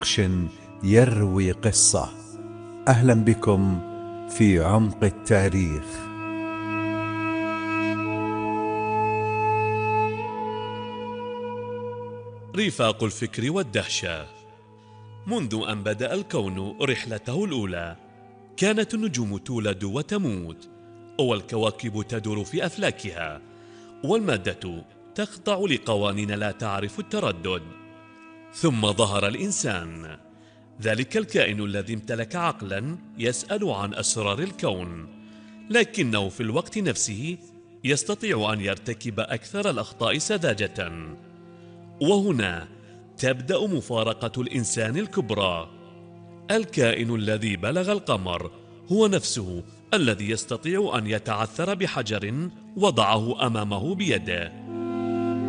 نقش يروي قصة. أهلا بكم في عمق التاريخ. رفاق الفكر والدهشة. منذ أن بدأ الكون رحلته الأولى كانت النجوم تولد وتموت، والكواكب تدور في أفلاكها، والمادة تخضع لقوانين لا تعرف التردد. ثم ظهر الإنسان، ذلك الكائن الذي امتلك عقلا يسأل عن أسرار الكون، لكنه في الوقت نفسه يستطيع أن يرتكب أكثر الأخطاء سذاجة. وهنا تبدأ مفارقة الإنسان الكبرى. الكائن الذي بلغ القمر هو نفسه الذي يستطيع أن يتعثر بحجر وضعه أمامه بيده.